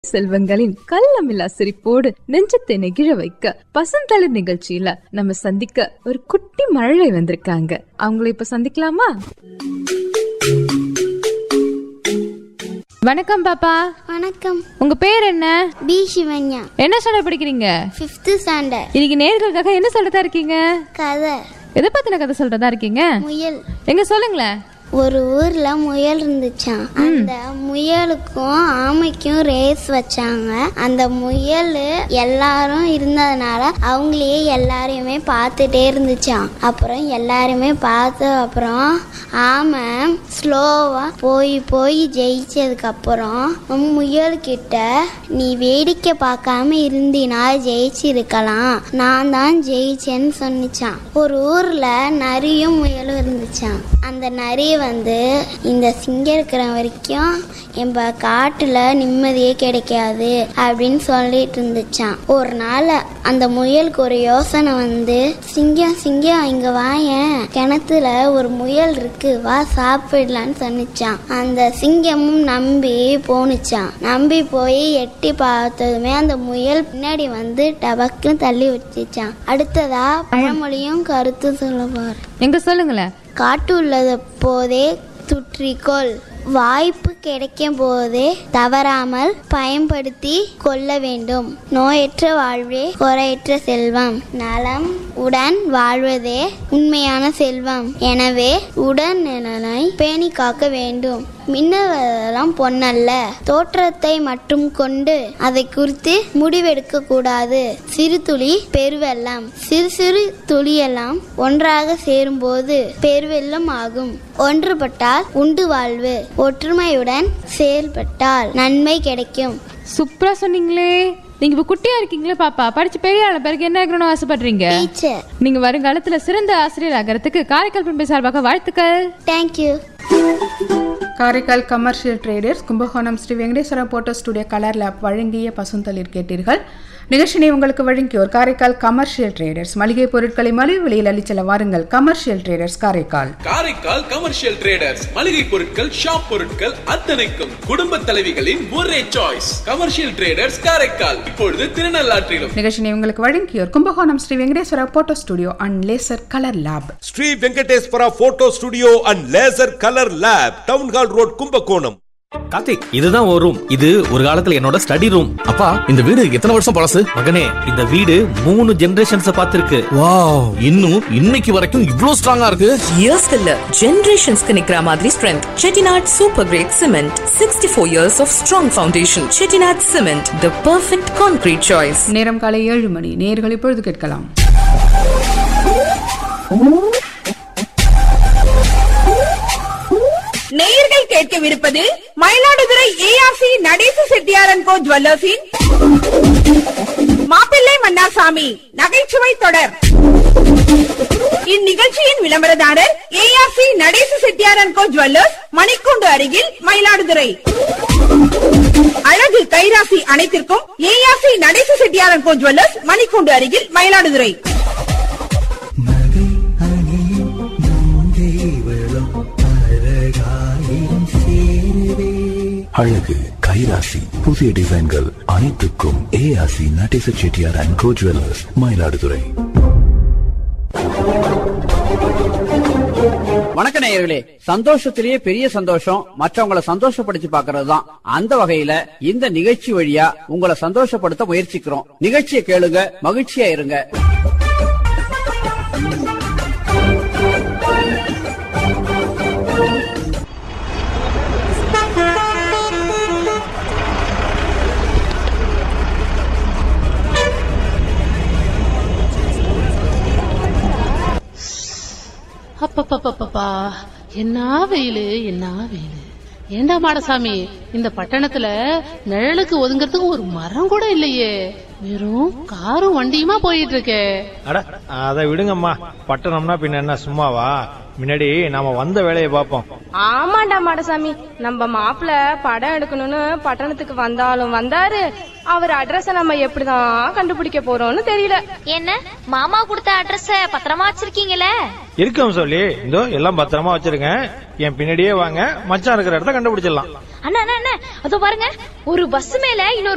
செல்வங்களின் கள்ளமில்லா சிரிப்போடு நெஞ்சத்தை நெகிழ வைக்க பசுந்தளிர் நிகழ்ச்சியில நம்ம சந்திக்க ஒரு குட்டி மழலை வந்திருக்காங்க. அவங்கள இப்ப சந்திக்கலாமா? வணக்கம் பாப்பா. வணக்கம். உங்க பேர் என்ன? பி சிவன்யா. என்ன ஸ்டாண்டர்ட் படிக்கிறீங்க? 5th standard. இன்னைக்கு நேயர்களுக்காக என்ன சொல்றதா இருக்கீங்க? கதை. எதை பத்தின கதை சொல்றதா இருக்கீங்க? முயல். எங்க சொல்லுங்களேன். ஒரு ஊர்ல முயல் இருந்துச்சான். அந்த முயலுக்கும் ஆமைக்கும் ரேஸ் வச்சாங்க. அந்த முயல் எல்லாரும் இருந்ததுனால அவங்களையே எல்லாரையுமே பார்த்துட்டே இருந்துச்சான். அப்புறம் எல்லாருமே பார்த்த அப்புறம் ஆமை ஸ்லோவா போய் ஜெயிச்சதுக்கு அப்புறம் முயல் கிட்ட நீ வேடிக்கை பார்க்காம இருந்தினா ஜெயிச்சிருக்கலாம், நான் தான் ஜெயிச்சேன்னு சொன்னிச்சான். ஒரு ஊர்ல நரியும் முயலும் இருந்துச்சான். அந்த நரி இந்த சிங்கம் இருக்கிற வரைக்கும் எம்ப காட்டுல நிம்மதியே கிடைக்காது அப்படின்னு சொல்லிட்டு இருந்துச்சான். ஒரு நாள் அந்த முயலுக்கு ஒரு யோசனை சிங்கம் இங்க வாயேன், கிணத்துல ஒரு முயல் இருக்கு, வா சாப்பிடலான்னு சொன்னிச்சான். அந்த சிங்கமும் நம்பி போனுச்சான். நம்பி போய் எட்டி பார்த்ததுமே அந்த முயல் பின்னாடி டபக்குன்னு தள்ளி வச்சுச்சான். அடுத்ததா பழமொழியும் கருத்து சொல்ல பாரு. எங்க சொல்லுங்களேன். காட்டு உள்ளத போதே சுற்றிக்கொள், வாய்ப்பு கிடைக்கும் போதே தவறாமல் பயன்படுத்தி கொள்ள வேண்டும். நோயற்ற வாழ்வே குறையற்ற செல்வம், நலம் உடன் வாழ்வதே உண்மையான செல்வம். எனவே உடல்நலனை பேணி காக்க வேண்டும். மின்னவெல்லாம் பொன்னல்ல, தோற்றத்தை மட்டும் கொண்டு அதை குறித்து முடிவெடுக்க கூடாது. சிறு துளி பெருவெள்ளம், சிறு துளியெல்லாம் ஒன்றாக சேரும்போது பெருவெள்ளம் ஆகும். ஒன்றுபட்டால் உண்டு வாழ்வு, ஒற்றுமையுடன் செயல்பட்டால் நன்மை கிடைக்கும். சூப்பரா சொன்னீங்களே. நீங்க இப்ப குட்டியா இருக்கீங்களே பாப்பா, படிச்சு பெரிய ஆள பிறகு என்ன ஆகணும்னு ஆசைப்படுறீங்க? டீச்சர். நீங்க வருங்காலத்துல சிறந்த ஆசிரியர் ஆகிறதுக்கு காரைக்கால் பண்பை சார்பாக வாழ்த்துக்கள். Thank you. Karaikal commercial traders Kumbakonam Sri Venkateswara photo studio colour lab வழங்கிய பசுந்தளிர் கேட்டீர்கள். நிகழ்ச்சியை உங்களுக்கு வழங்கியோர் காரைக்கால் கமர்ஷியல் ட்ரேடர்ஸ். மளிகை பொருட்களை மலிவு விலையில் அளிச்சல வாருங்கள். Commercial traders Karaikal. Karaikal commercial traders மளிகை பொருட்கள், ஷாப் பொருட்கள் அத்தனைக்கும் குடும்ப தலைவிகளின் ஒரே சாய்ஸ். கமர்ஷியல் ட்ரேடர்ஸ் காரைக்கால், இப்பொழுது திருநள்ளாற்றிலும். நிகழ்ச்சியை உங்களுக்கு வழங்கியோர் Kumbakonam Sri Venkateswara photo studio and laser colour lab. Sri Venkateswara photo studio and laser colour lab, town hall road, Kumbakonam. Karthik, இதுதான் ஒரு ரூம். இது ஒரு காலத்துல என்னோட ஸ்டடி ரூம். அப்பா, இந்த வீடு எத்தனை வருஷம் பழசு? மகனே, இந்த வீடு 3 ஜெனரேஷன்ஸ் பார்த்திருக்கு. வாவ், இன்னும் இன்னைக்கு வரைக்கும் இவ்ளோ ஸ்ட்ராங்கா இருக்கு. இயர்ஸ் இல்ல, ஜெனரேஷன்ஸ்க்கு நிக்கிற மாதிரி strength. Chettinad super great cement, 64 years of strong foundation. Chettinad cement, the perfect concrete choice. நேரம் காலை 7 மணி. நேயர்கள் இப்பொழுது கேட்கலாம். நேயர்கள் கேட்கவிருப்பது மயிலாடுதுறை ஏஆர்சி நடேச செட்டியார் அண்ட் கோ ஜுவல்லர்ஸின் மாப்பிள்ளை மன்னாசாமி நகைச்சுவை தொடர். இந்நிகழ்ச்சியின் விளம்பரதாரர் ARC Natesa Chettiar and go jewellers, மணிக்கூண்டு அருகில், மயிலாடுதுறை. அழகு கைராசி அனைத்திற்கும் ARC Natesa Chettiar and go jewellers, மணிக்கூண்டு அருகில், மயிலாடுதுறை. அழகு கைராசி புதிய டிசைன்கள் அனைத்துக்கும் ARC Natesa Chettiar and go jewellers, Mayiladuthurai. வணக்க நேயர்களே, சந்தோஷத்திலேயே பெரிய சந்தோஷம் மற்றவங்களை சந்தோஷப்படுத்தி பாக்குறது தான். அந்த வகையில இந்த நிகழ்ச்சி வழியா உங்களை சந்தோஷப்படுத்த முயற்சிக்கிறோம். நிகழ்ச்சியை கேளுங்க, மகிழ்ச்சியா இருங்க. அப்பப்பப்பப்பா, என்ன வெயிலு, என்ன வெயிலு. ஏண்டா மாடசாமி, இந்த பட்டணத்துல நிழலுக்கு ஒதுங்கிறதுக்கு ஒரு மரம் கூட இல்லையே, வெறும் காரும் வண்டியுமா போயிட்டு இருக்கே. அட அதை விடுங்கம்மா, பட்டணம்னா பின்ன என்ன சும்மாவா? முன்னாடி நாம வந்த வேலையை பார்ப்போம். ஆமாண்டா மாடசாமி, நம்ம மாப்பிள்ள படம் எடுக்கணும்னு பட்டணத்துக்கு வந்தாலும் வந்தாரு, அவர் அட்ரஸ் நம்ம எப்படிதான் கண்டுபிடிக்க போறோம்னு தெரியல. என்ன மாமா கொடுத்த அட்ரஸ் பத்திரமா வச்சிருக்கீங்களே? இருக்கும் சொல்லி, இதோ எல்லாம் பத்திரமா வச்சிருங்க. என் பின்னாடியே வாங்க, மச்சான் இருக்கிற இடத்த கண்டுபிடிச்சிடலாம். அண்ணா அண்ணா, அதோ பாருங்க, ஒரு பஸ் மேல இன்னொரு